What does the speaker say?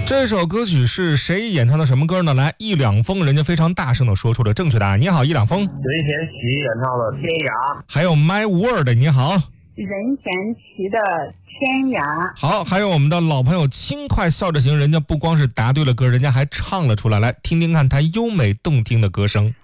这首歌曲是谁演唱的什么歌呢？来，一两峰人家非常大声的说出了正确答案。你好，一两峰。 任贤齐演唱的《天涯》。 还有 My World， 你好。 任贤齐的《天涯》。 好，还有我们的老朋友轻快笑着行，人家不光是答对了歌，人家还唱了出来，来听听看他优美动听的歌声。